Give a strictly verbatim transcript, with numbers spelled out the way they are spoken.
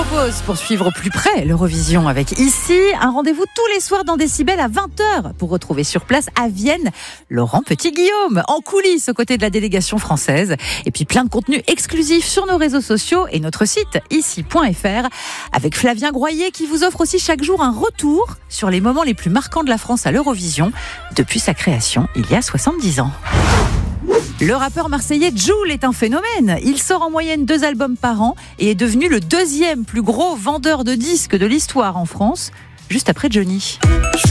propose pour suivre au plus près l'Eurovision avec Ici, un rendez-vous tous les soirs dans Décibel à vingt heures pour retrouver sur place à Vienne Laurent Petit-Guillaume en coulisses aux côtés de la délégation française. Et puis plein de contenus exclusifs sur nos réseaux sociaux et notre site ici point f r avec Flavien Groyer qui vous offre aussi chaque jour un retour sur les moments les plus marquants de la France à l'Eurovision depuis sa création il y a soixante-dix ans. Le rappeur marseillais Jul est un phénomène. Il sort en moyenne deux albums par an et est devenu le deuxième plus gros vendeur de disques de l'histoire en France, juste après Johnny.